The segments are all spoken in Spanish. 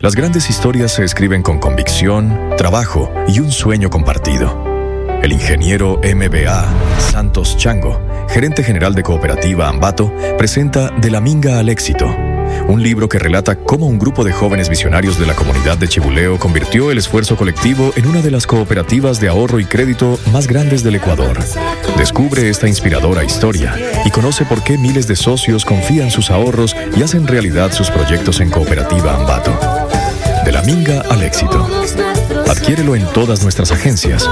Las grandes historias se escriben con convicción, trabajo y un sueño compartido. El ingeniero MBA Santos Chango, gerente general de Cooperativa Ambato, presenta De la Minga al Éxito, un libro que relata cómo un grupo de jóvenes visionarios de la comunidad de Chibuleo convirtió el esfuerzo colectivo en una de las cooperativas de ahorro y crédito más grandes del Ecuador. Descubre esta inspiradora historia y conoce por qué miles de socios confían sus ahorros y hacen realidad sus proyectos en Cooperativa Ambato. De la Minga al Éxito. Adquiérelo en todas nuestras agencias.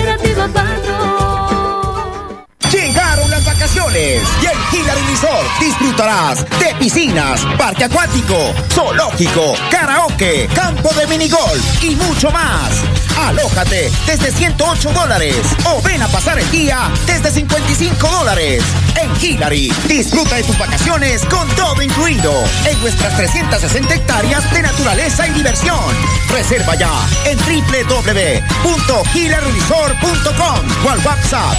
Llegaron las vacaciones y en Hillary Resort disfrutarás de piscinas, parque acuático, zoológico, karaoke, campo de minigolf y mucho más. Alójate desde $108 o ven a pasar el día desde $55. En Hillary, disfruta de tus vacaciones con todo incluido en nuestras 360 hectáreas de naturaleza y diversión. Reserva ya en www.hillaryresort.com o al WhatsApp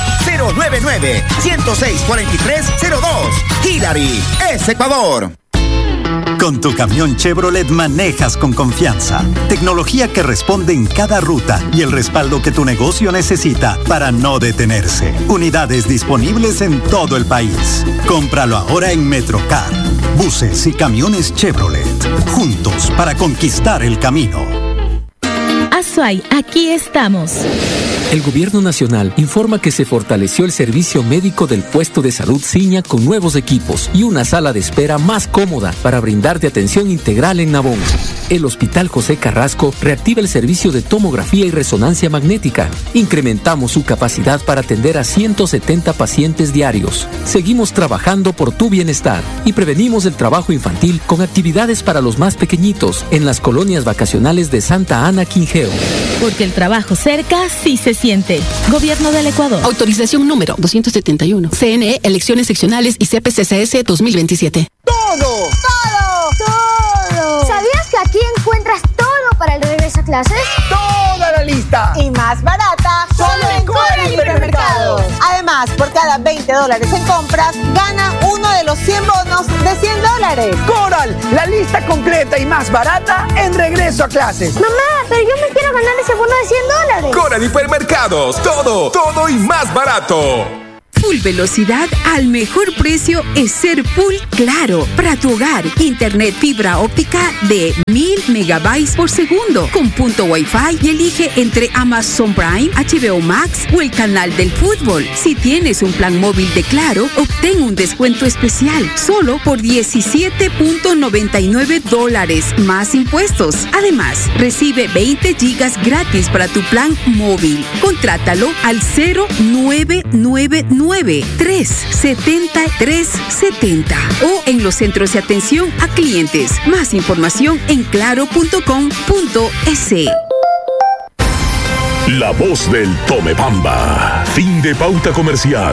099-106-4302. Hillary es Ecuador. Con tu camión Chevrolet manejas con confianza. Tecnología que responde en cada ruta y el respaldo que tu negocio necesita para no detenerse. Unidades disponibles en todo el país. Cómpralo ahora en Metrocar. Buses y camiones Chevrolet. Juntos para conquistar el camino. Azuay, aquí estamos. El Gobierno Nacional informa que se fortaleció el servicio médico del puesto de salud Ciña con nuevos equipos y una sala de espera más cómoda para brindarte atención integral en Nabón. El Hospital José Carrasco reactiva el servicio de tomografía y resonancia magnética. Incrementamos su capacidad para atender a 170 pacientes diarios. Seguimos trabajando por tu bienestar y prevenimos el trabajo infantil con actividades para los más pequeñitos en las colonias vacacionales de Santa Ana, Quingeo. Porque el trabajo cerca sí se siente. Gobierno del Ecuador. Autorización número 271. CNE, elecciones seccionales y CPCCS 2027. ¡Todo! ¿Sabías que aquí encuentras todo para el regreso a clases? ¡Toda la lista! Y más barata, solo en Coral Hipermercados. Además, por cada $20 en compras, gana uno de los 100 bonos de $100. Coral, la lista completa y más barata en regreso a clases. Mamá, pero yo me quiero ganar ese bono de $100. Coral Hipermercados, todo y más barato. Full velocidad al mejor precio es ser Full Claro. Para tu hogar, internet fibra óptica de 1000 megabytes por segundo con punto Wi-Fi y elige entre Amazon Prime, HBO Max o el canal del fútbol. Si tienes un plan móvil de Claro, obtén un descuento especial solo por $17.99 más impuestos. Además, recibe 20 gigas gratis para tu plan móvil. Contrátalo al 0999-370-370 o en los centros de atención a clientes. Más información en claro.com.es. La voz del Tomebamba. Fin de pauta comercial.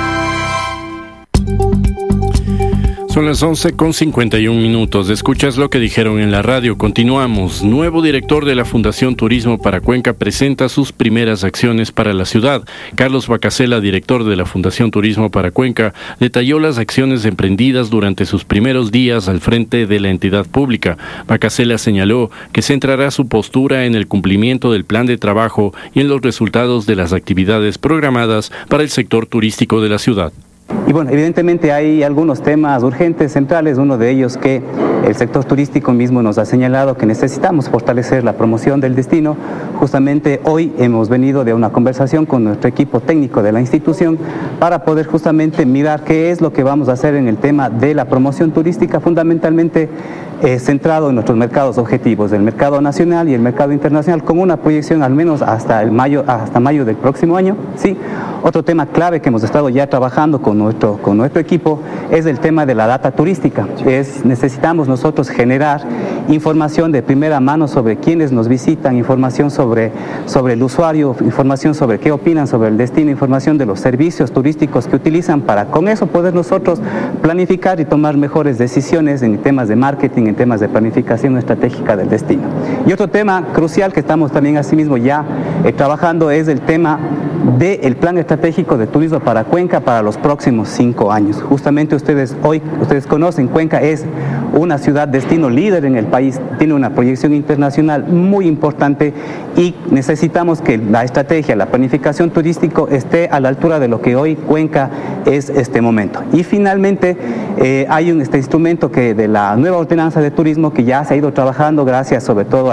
Son las 11:51. Escuchas lo que dijeron en la radio. Continuamos. Nuevo director de la Fundación Turismo para Cuenca presenta sus primeras acciones para la ciudad. Carlos Bacasela, director de la Fundación Turismo para Cuenca, detalló las acciones emprendidas durante sus primeros días al frente de la entidad pública. Bacasela señaló que centrará su postura en el cumplimiento del plan de trabajo y en los resultados de las actividades programadas para el sector turístico de la ciudad. Y bueno, evidentemente hay algunos temas urgentes, centrales, uno de ellos que el sector turístico mismo nos ha señalado que necesitamos fortalecer la promoción del destino. Justamente hoy hemos venido de una conversación con nuestro equipo técnico de la institución para poder justamente mirar qué es lo que vamos a hacer en el tema de la promoción turística, fundamentalmente centrado en nuestros mercados objetivos, el mercado nacional y el mercado internacional, con una proyección al menos hasta mayo del próximo año. Sí. Otro tema clave que hemos estado ya trabajando con nuestro equipo es el tema de la data turística. Necesitamos nosotros generar información de primera mano sobre quiénes nos visitan, información sobre el usuario, información sobre qué opinan sobre el destino, información de los servicios turísticos que utilizan para con eso poder nosotros planificar y tomar mejores decisiones en temas de marketing, en temas de planificación estratégica del destino. Y otro tema crucial que estamos también asimismo ya trabajando es el tema del plan estratégico de turismo para Cuenca para los próximos 5 años. Justamente ustedes conocen, Cuenca es una ciudad destino líder en el país país tiene una proyección internacional muy importante y necesitamos que la estrategia, la planificación turística esté a la altura de lo que hoy Cuenca es este momento. Y finalmente hay este instrumento que de la nueva ordenanza de turismo que ya se ha ido trabajando gracias sobre todo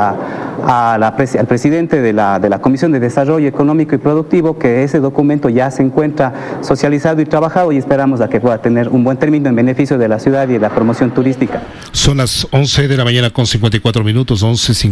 al presidente de la Comisión de Desarrollo Económico y Productivo, que ese documento ya se encuentra socializado y trabajado y esperamos a que pueda tener un buen término en beneficio de la ciudad y de la promoción turística. Son las 11 de la mañana con 54 minutos,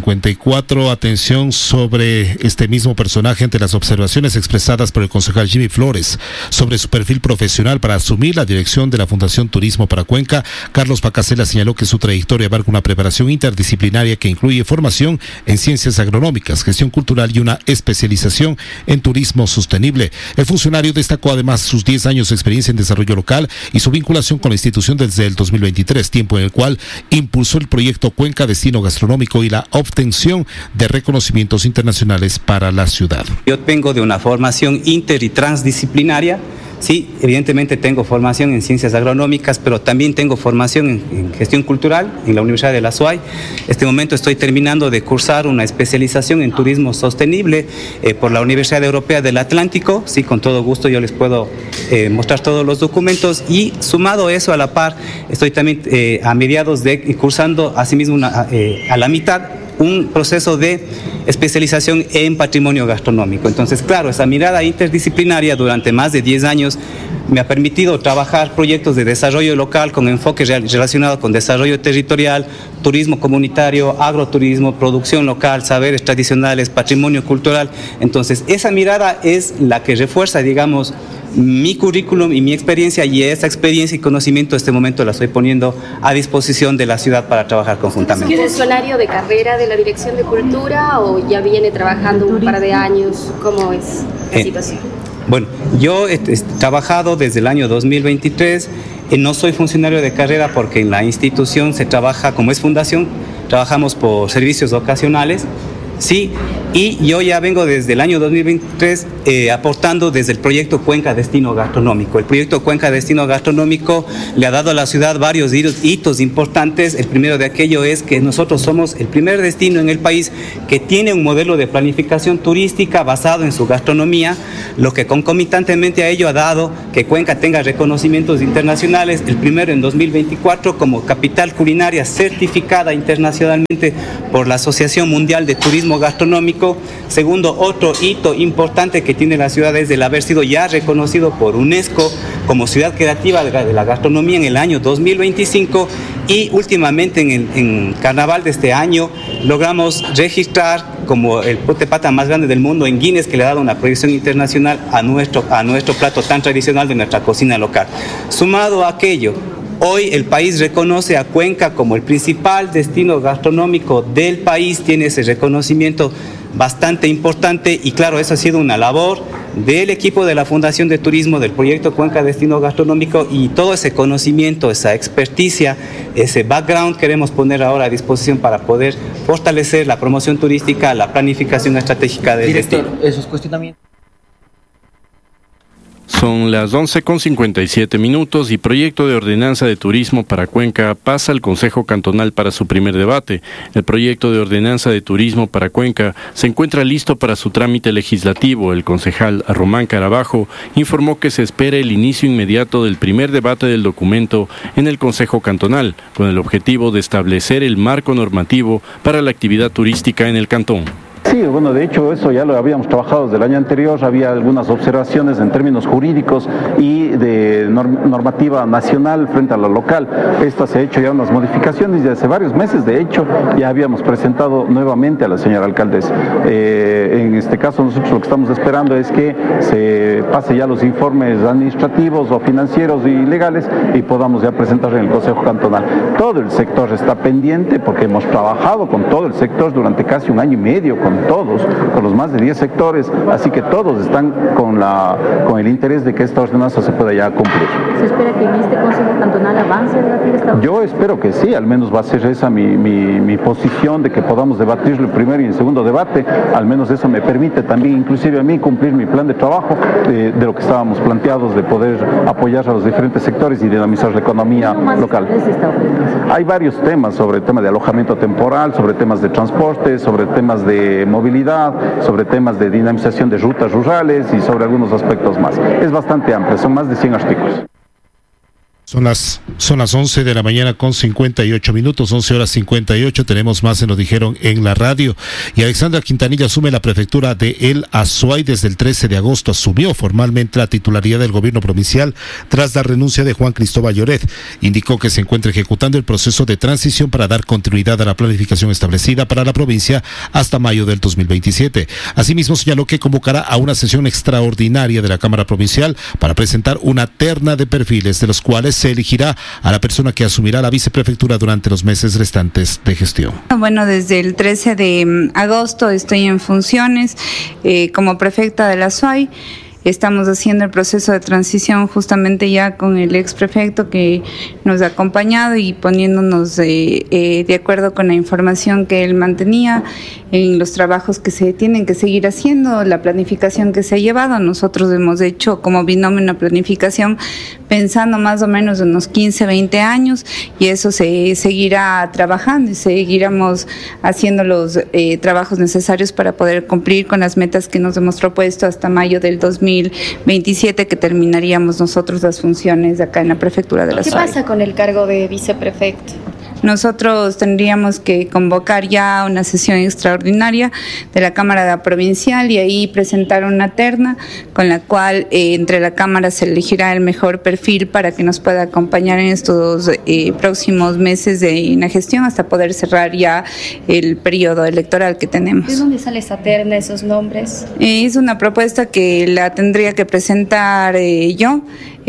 11:54. Atención sobre este mismo personaje ante las observaciones expresadas por el concejal Jimmy Flores sobre su perfil profesional para asumir la dirección de la Fundación Turismo para Cuenca. Carlos Pacasela señaló que su trayectoria abarca una preparación interdisciplinaria que incluye formación en ciencias agronómicas, gestión cultural y una especialización en turismo sostenible. El funcionario destacó además sus 10 años de experiencia en desarrollo local y su vinculación con la institución desde el 2023, tiempo en el cual impulsó el proyecto Cuenca Destino Gastronómico y la obtención de reconocimientos internacionales para la ciudad. Yo vengo de una formación inter y transdisciplinaria. Sí, evidentemente tengo formación en ciencias agronómicas, pero también tengo formación en gestión cultural en la Universidad de la SUAY. Este momento estoy terminando de cursar una especialización en turismo sostenible por la Universidad Europea del Atlántico. Sí, con todo gusto yo les puedo mostrar todos los documentos y sumado eso a la par, estoy también a mediados de cursando asimismo a la mitad un proceso de especialización en patrimonio gastronómico. Entonces, claro, esa mirada interdisciplinaria durante más de 10 años me ha permitido trabajar proyectos de desarrollo local con enfoque relacionado con desarrollo territorial, turismo comunitario, agroturismo, producción local, saberes tradicionales, patrimonio cultural. Entonces, esa mirada es la que refuerza, digamos, mi currículum y mi experiencia, y esa experiencia y conocimiento en este momento la estoy poniendo a disposición de la ciudad para trabajar conjuntamente. ¿Es funcionario de carrera de la Dirección de Cultura o ya viene trabajando un par de años? ¿Cómo es la situación? Bueno, yo he trabajado desde el año 2023, no soy funcionario de carrera porque en la institución se trabaja, como es fundación, trabajamos por servicios ocasionales. Sí, y yo ya vengo desde el año 2023 aportando desde el proyecto Cuenca Destino Gastronómico. El proyecto Cuenca Destino Gastronómico le ha dado a la ciudad varios hitos importantes. El primero de aquello es que nosotros somos el primer destino en el país que tiene un modelo de planificación turística basado en su gastronomía, lo que concomitantemente a ello ha dado que Cuenca tenga reconocimientos internacionales, el primero en 2024 como capital culinaria certificada internacionalmente por la Asociación Mundial de Turismo Gastronómico. Segundo, otro hito importante que tiene la ciudad es el haber sido ya reconocido por UNESCO como ciudad creativa de la gastronomía en el año 2025, y últimamente en carnaval de este año logramos registrar como el pote pata más grande del mundo en Guinness, que le ha dado una proyección internacional a nuestro plato tan tradicional de nuestra cocina local. Sumado a aquello, hoy el país reconoce a Cuenca como el principal destino gastronómico del país, tiene ese reconocimiento bastante importante, y claro, eso ha sido una labor del equipo de la Fundación de Turismo del proyecto Cuenca Destino Gastronómico, y todo ese conocimiento, esa experticia, ese background queremos poner ahora a disposición para poder fortalecer la promoción turística, la planificación estratégica del destino. Esos cuestionamientos. Son las 11:57 minutos y proyecto de ordenanza de turismo para Cuenca pasa al Consejo Cantonal para su primer debate. El proyecto de ordenanza de turismo para Cuenca se encuentra listo para su trámite legislativo. El concejal Román Carabajo informó que se espera el inicio inmediato del primer debate del documento en el Consejo Cantonal, con el objetivo de establecer el marco normativo para la actividad turística en el cantón. Sí, bueno, de hecho eso ya lo habíamos trabajado desde el año anterior, había algunas observaciones en términos jurídicos y de normativa nacional frente a la local. Esta se ha hecho ya unas modificaciones y hace varios meses, de hecho, ya habíamos presentado nuevamente a la señora alcaldesa. En este caso nosotros lo que estamos esperando es que se pase ya los informes administrativos o financieros y legales y podamos ya presentar en el Consejo Cantonal. Todo el sector está pendiente porque hemos trabajado con todo el sector durante casi un año y medio con con todos, con los más de 10 sectores, así que todos están con el interés de que esta ordenanza se pueda ya cumplir. ¿Se espera que en este Consejo Cantonal avance a debatir esta ordenanza? Yo espero que sí, al menos va a ser esa mi posición, de que podamos debatirlo el primero y el segundo debate. Al menos eso me permite también, inclusive a mí, cumplir mi plan de trabajo de lo que estábamos planteados, de poder apoyar a los diferentes sectores y dinamizar la economía local. Hay varios temas, sobre el tema de alojamiento temporal, sobre temas de transporte, sobre temas de movilidad, sobre temas de dinamización de rutas rurales y sobre algunos aspectos más. Es bastante amplio, son más de 100 artículos. Son las 11 de la mañana con 58 minutos, 11 horas 58, tenemos más, se nos dijeron en la radio. Y Alexandra Quintanilla asume la prefectura de El Azuay desde el 13 de agosto. Asumió formalmente la titularidad del gobierno provincial tras la renuncia de Juan Cristóbal Lloret. Indicó que se encuentra ejecutando el proceso de transición para dar continuidad a la planificación establecida para la provincia hasta mayo del 2027. Asimismo, señaló que convocará a una sesión extraordinaria de la Cámara Provincial para presentar una terna de perfiles, de los cuales se elegirá a la persona que asumirá la viceprefectura durante los meses restantes de gestión. Bueno, desde el 13 de agosto estoy en funciones como prefecta de la Azuay. Estamos haciendo el proceso de transición justamente ya con el ex prefecto que nos ha acompañado y poniéndonos de acuerdo con la información que él mantenía en los trabajos que se tienen que seguir haciendo, la planificación que se ha llevado. Nosotros hemos hecho como binomio una planificación pensando más o menos en unos 15, 20 años y eso se seguirá trabajando y seguiremos haciendo los trabajos necesarios para poder cumplir con las metas que nos hemos propuesto hasta mayo del 2027, que terminaríamos nosotros las funciones acá en la prefectura de la Azuay. ¿Qué pasa con el cargo de viceprefecto? Nosotros tendríamos que convocar ya una sesión extraordinaria de la Cámara Provincial y ahí presentar una terna con la cual entre la Cámara se elegirá el mejor perfil para que nos pueda acompañar en estos próximos meses de la gestión hasta poder cerrar ya el periodo electoral que tenemos. ¿De dónde sale esa terna, esos nombres? Es una propuesta que la tendría que presentar yo.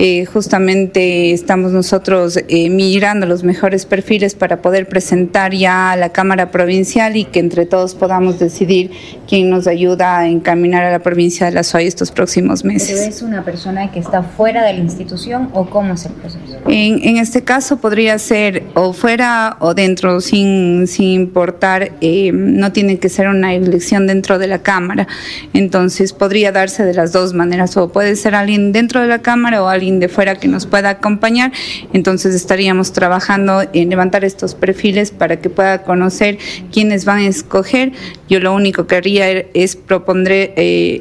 Justamente estamos nosotros mirando los mejores perfiles para poder presentar ya a la Cámara Provincial y que entre todos podamos decidir quién nos ayuda a encaminar a la provincia de la Azuay estos próximos meses. ¿Pero es una persona que está fuera de la institución o cómo es el proceso? En este caso podría ser o fuera o dentro, sin importar, no tiene que ser una elección dentro de la Cámara, entonces podría darse de las dos maneras, o puede ser alguien dentro de la Cámara o alguien de fuera que nos pueda acompañar. Entonces estaríamos trabajando en levantar estos perfiles para que pueda conocer quiénes van a escoger. Yo lo único que haría es proponer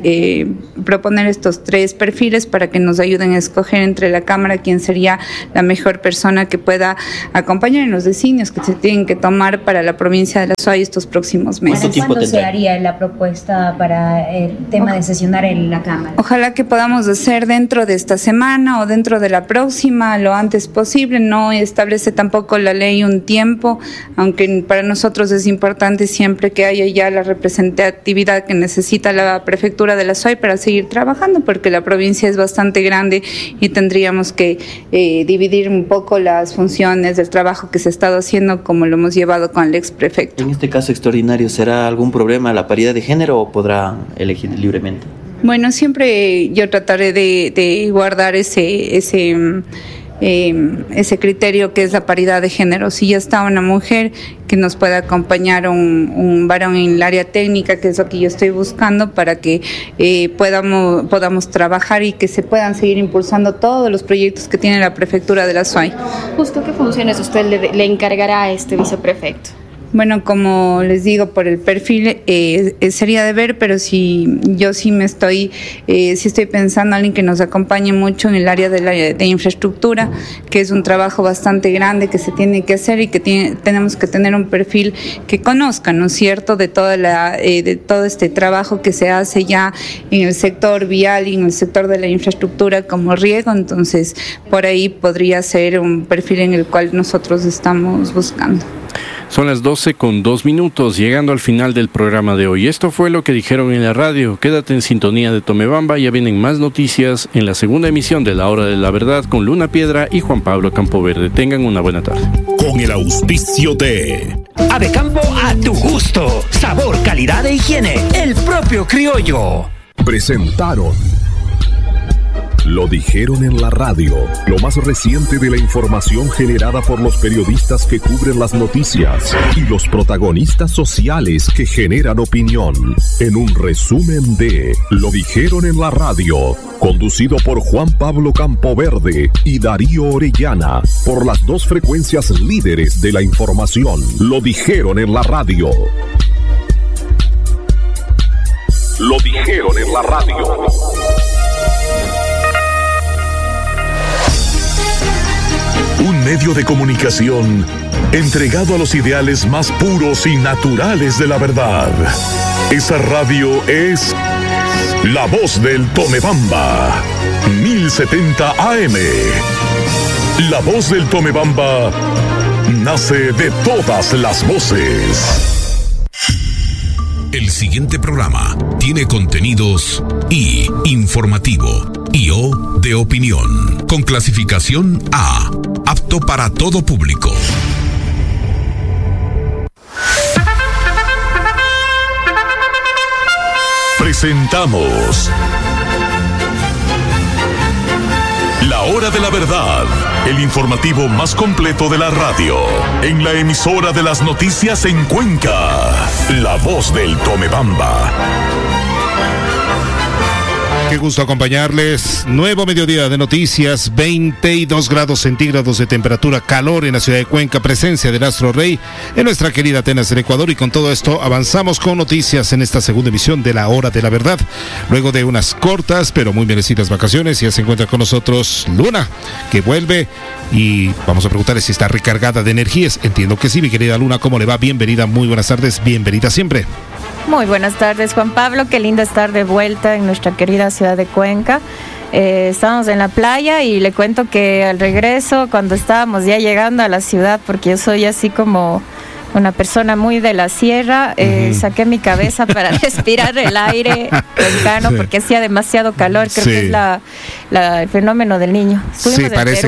estos 3 perfiles para que nos ayuden a escoger entre la Cámara quién sería la mejor persona que pueda acompañar en los designios que se tienen que tomar para la provincia de la Azuay estos próximos meses. ¿Cuándo se haría la propuesta para el tema de sesionar en la Cámara? Ojalá que podamos hacer dentro de esta semana o dentro de la próxima, lo antes posible. No establece tampoco la ley un tiempo, aunque para nosotros es importante siempre que haya ya la representatividad que necesita la prefectura de la Azuay para seguir trabajando, porque la provincia es bastante grande y tendríamos que dividir un poco las funciones del trabajo que se ha estado haciendo como lo hemos llevado con el ex prefecto. En este caso extraordinario, ¿será algún problema la paridad de género o podrá elegir libremente? Bueno, siempre yo trataré de guardar ese criterio que es la paridad de género. Si ya está una mujer, que nos pueda acompañar un varón en el área técnica, que es lo que yo estoy buscando, para que podamos trabajar y que se puedan seguir impulsando todos los proyectos que tiene la prefectura de la Azuay. Justo, ¿qué funciones usted le encargará a este viceprefecto? Bueno, como les digo, por el perfil sería de ver, pero si estoy pensando en alguien que nos acompañe mucho en el área de infraestructura, que es un trabajo bastante grande que se tiene que hacer y que tenemos que tener un perfil que conozca, ¿no es cierto?, de todo este trabajo que se hace ya en el sector vial y en el sector de la infraestructura como riego. Entonces, por ahí podría ser un perfil en el cual nosotros estamos buscando. Son las 12:02, llegando al final del programa de hoy. Esto fue lo que dijeron en la radio. Quédate en sintonía de Tomebamba, ya vienen más noticias en la segunda emisión de La Hora de la Verdad con Luna Piedra y Juan Pablo Campoverde. Tengan una buena tarde. Con el auspicio de Ave Campo a tu gusto. Sabor, calidad e higiene. El propio criollo. Presentaron Lo dijeron en la radio, lo más reciente de la información generada por los periodistas que cubren las noticias y los protagonistas sociales que generan opinión. En un resumen de Lo dijeron en la radio, conducido por Juan Pablo Campoverde y Darío Orellana, por las dos frecuencias líderes de la información. Lo dijeron en la radio. Lo dijeron en la radio. Un medio de comunicación entregado a los ideales más puros y naturales de la verdad. Esa radio es La Voz del Tomebamba, 1070 AM. La Voz del Tomebamba nace de todas las voces. El siguiente programa tiene contenidos I, informativo, y O, de opinión, con clasificación A, apto para todo público. Presentamos La Hora de la Verdad, el informativo más completo de la radio, en la emisora de las noticias en Cuenca, La Voz del Tomebamba. Qué gusto acompañarles. Nuevo mediodía de noticias, 22 grados centígrados de temperatura, calor en la ciudad de Cuenca, presencia del Astro Rey en nuestra querida Atenas del Ecuador, y con todo esto avanzamos con noticias en esta segunda emisión de La Hora de la Verdad. Luego de unas cortas pero muy merecidas vacaciones, ya se encuentra con nosotros Luna, que vuelve, y vamos a preguntarle si está recargada de energías. Entiendo que sí, mi querida Luna. ¿Cómo le va? Bienvenida, muy buenas tardes, bienvenida siempre. Muy buenas tardes, Juan Pablo, qué lindo estar de vuelta en nuestra querida ciudad de Cuenca. Estábamos en la playa y le cuento que al regreso, cuando estábamos ya llegando a la ciudad, porque yo soy así como una persona muy de la sierra, saqué mi cabeza para respirar el aire cuencano, sí, porque hacía demasiado calor. Creo que es el fenómeno del niño. Sí, parece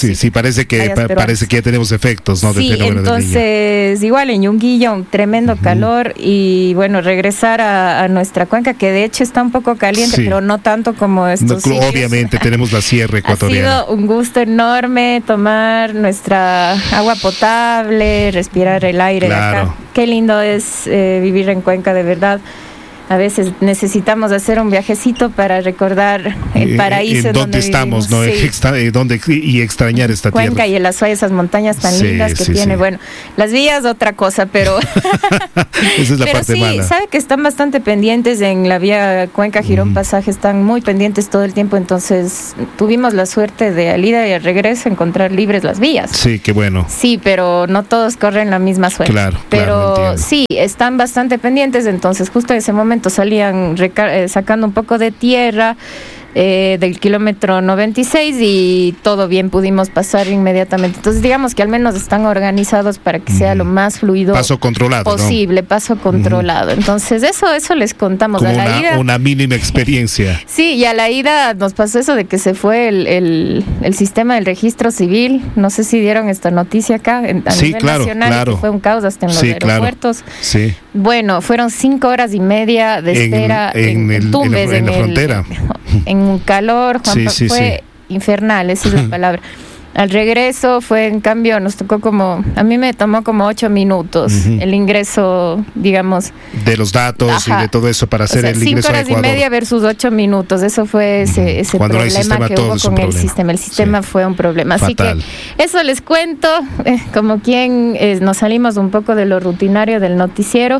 que ya tenemos efectos, ¿no? Sí, del fenómeno del niño. Entonces, igual en Yunguilla, un tremendo calor, y bueno, regresar a nuestra cuenca, que de hecho está un poco caliente, pero no tanto como estos sitios. Obviamente tenemos la sierra ecuatoriana. Ha sido un gusto enorme tomar nuestra agua potable, respirar el aire. Claro. De acá. Qué lindo es vivir en Cuenca, de verdad. A veces necesitamos hacer un viajecito para recordar el paraíso donde estamos, ¿no? Sí. Y extrañar esta Cuenca tierra. Y el Azuay, esas montañas tan lindas que tiene. Sí. Bueno, las vías otra cosa, pero esa es la parte mala. Sabe que están bastante pendientes en la vía Cuenca-Girón Pasaje, están muy pendientes todo el tiempo, entonces tuvimos la suerte de al ida y al regreso encontrar libres las vías. Sí, qué bueno. Sí, pero no todos corren la misma suerte. Claro, pero sí, están bastante pendientes, entonces justo en ese momento salían sacando un poco de tierra del kilómetro 96 y todo bien, pudimos pasar inmediatamente. Entonces digamos que al menos están organizados para que sea lo más fluido paso controlado, posible, ¿no? Paso controlado. Entonces eso les contamos. Como a la ida, una mínima experiencia. Sí, y a la ida nos pasó eso de que se fue el sistema del registro civil. No sé si dieron esta noticia acá a nivel nacional, que fue un caos hasta en los aeropuertos. Claro. Sí. Bueno, fueron 5 horas y media de espera en la frontera. En un calor, Juan, fue infernal, esa es la palabra. Al regreso fue, en cambio, nos tocó a mí me tomó como 8 minutos el ingreso, digamos. De los datos y de todo eso para hacer el ingreso a Ecuador. 5 horas y media versus 8 minutos, eso fue ese problema que hubo con el sistema. El sistema fue un problema. Fatal. Así que eso les cuento, como quien nos salimos un poco de lo rutinario del noticiero,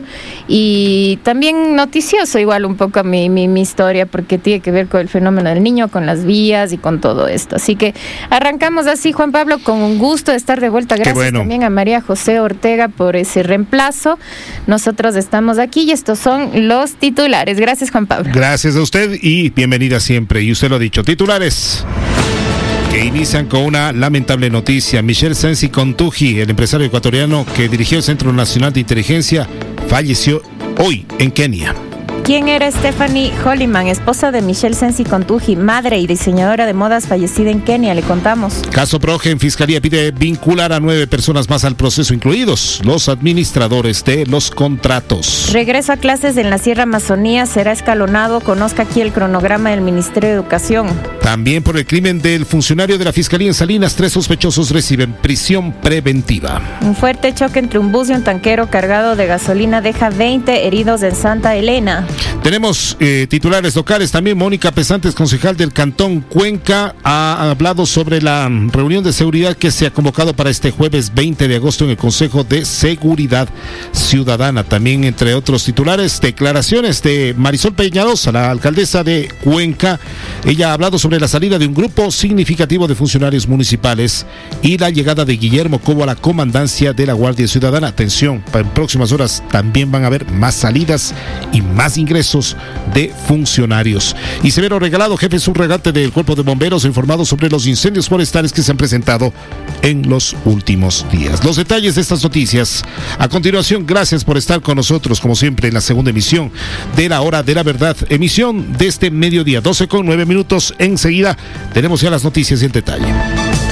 y también noticioso igual un poco mi historia, porque tiene que ver con el fenómeno del niño, con las vías y con todo esto. Así que arrancamos así. Sí, Juan Pablo, con un gusto de estar de vuelta. Gracias también a María José Ortega por ese reemplazo. Nosotros estamos aquí y estos son los titulares. Gracias, Juan Pablo. Gracias a usted y bienvenida siempre. Y usted lo ha dicho, titulares. Que inician con una lamentable noticia. Michel Sensi Contuji, el empresario ecuatoriano que dirigió el Centro Nacional de Inteligencia, falleció hoy en Kenia. ¿Quién era Stephanie Holliman, esposa de Michel Sensi Contuji, madre y diseñadora de modas fallecida en Kenia? Le contamos. Caso Progen, Fiscalía pide vincular a 9 personas más al proceso, incluidos los administradores de los contratos. Regreso a clases en la Sierra Amazonía será escalonado. Conozca aquí el cronograma del Ministerio de Educación. También por el crimen del funcionario de la Fiscalía en Salinas, 3 sospechosos reciben prisión preventiva. Un fuerte choque entre un bus y un tanquero cargado de gasolina deja 20 heridos en Santa Elena. Tenemos titulares locales también. Mónica Pesantes, concejal del Cantón Cuenca, ha hablado sobre la reunión de seguridad que se ha convocado para este jueves 20 de agosto en el Consejo de Seguridad Ciudadana. También, entre otros titulares, declaraciones de Marisol Peñalosa, la alcaldesa de Cuenca. Ella ha hablado sobre la salida de un grupo significativo de funcionarios municipales y la llegada de Guillermo Cobo a la comandancia de la Guardia Ciudadana. Atención, en próximas horas también van a haber más salidas y más ingresos de funcionarios. Y Severo Regalado, jefe subrogante del Cuerpo de Bomberos, ha informado sobre los incendios forestales que se han presentado en los últimos días. Los detalles de estas noticias a continuación. Gracias por estar con nosotros, como siempre, en la segunda emisión de La Hora de la Verdad, emisión de este mediodía, 12:09. Enseguida tenemos ya las noticias y el detalle.